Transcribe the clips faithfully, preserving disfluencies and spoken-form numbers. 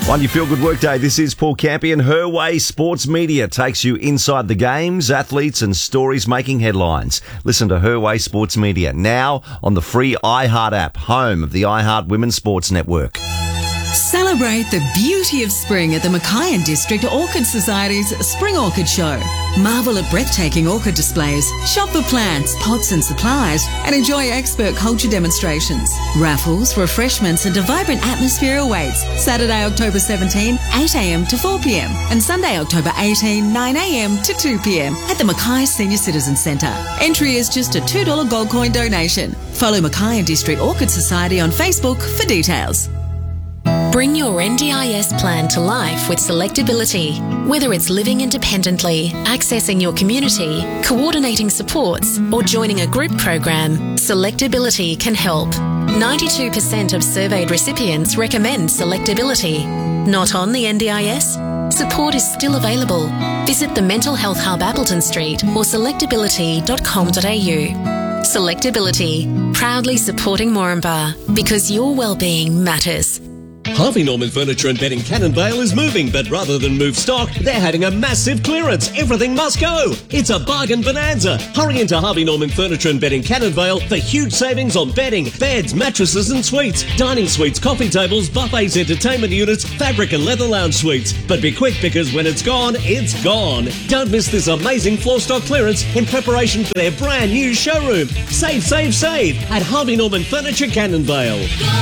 On your Feel Good Workday, this is Paul Campion. Her Way Sports Media takes you inside the games, athletes and stories making headlines. Listen to Her Way Sports Media now on the free iHeart app, home of the iHeart Women's Sports Network. Celebrate the beauty of spring at the Mackay District Orchid Society's Spring Orchid Show. Marvel at breathtaking orchid displays, shop for plants, pots and supplies, and enjoy expert culture demonstrations. Raffles, refreshments and a vibrant atmosphere awaits. Saturday, October seventeenth, eight a m to four p m and Sunday, October eighteenth, nine a m to two p m at the Mackay Senior Citizen Centre. Entry is just a two dollar gold coin donation. Follow Mackay District Orchid Society on Facebook for details. Bring your N D I S plan to life with Selectability. Whether it's living independently, accessing your community, coordinating supports, or joining a group program, Selectability can help. ninety-two percent of surveyed recipients recommend Selectability. Not on the N D I S? Support is still available. Visit the Mental Health Hub Appleton Street or selectability dot com dot a u. Selectability, proudly supporting Moranbah because your well-being matters. Harvey Norman Furniture and Bedding Cannonvale is moving, but rather than move stock, they're having a massive clearance. Everything must go. It's a bargain bonanza. Hurry into Harvey Norman Furniture and Bedding Cannonvale for huge savings on bedding, beds, mattresses and suites, dining suites, coffee tables, buffets, entertainment units, fabric and leather lounge suites. But be quick because when it's gone, it's gone. Don't miss this amazing floor stock clearance in preparation for their brand new showroom. Save, save, save at Harvey Norman Furniture Cannonvale.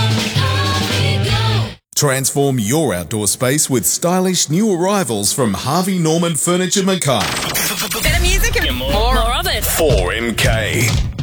Transform your outdoor space with stylish new arrivals from Harvey Norman Furniture Mackay. Better music and more, more of it. four M K.